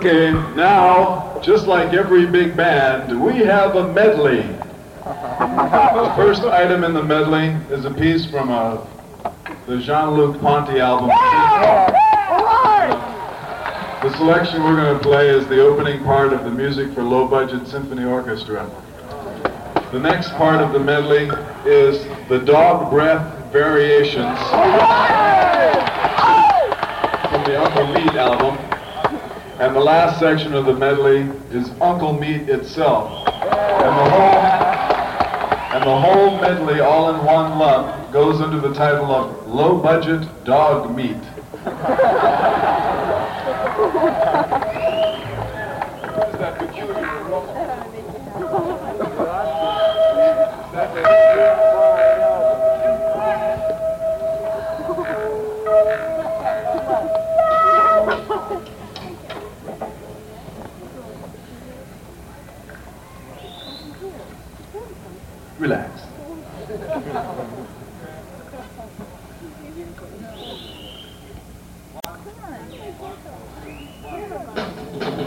Okay, now, just like every big band, we have a medley. The first item in the medley is a piece from the Jean-Luc Ponty album. The selection we're going to play is the opening part of the Music for Low Budget Symphony Orchestra. The next part of the medley is the Dog Breath Variations from the Uncle Meat album. And the last section of the medley is Uncle Meat itself. And the whole medley, all in one lump, goes under the title of Low Budget Dog Meat. Relax.